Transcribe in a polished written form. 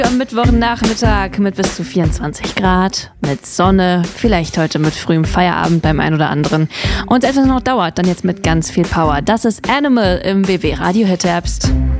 Am Mittwochnachmittag mit bis zu 24 Grad, mit Sonne, vielleicht heute mit frühem Feierabend beim einen oder anderen. Und etwas noch dauert, dann jetzt mit ganz viel Power. Das ist Animal im BB Radio Hit Herbst.